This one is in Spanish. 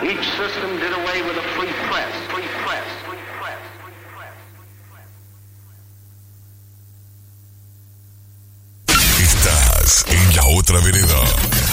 Each system did away with a free press, free press, free press. Estás en la otra vereda.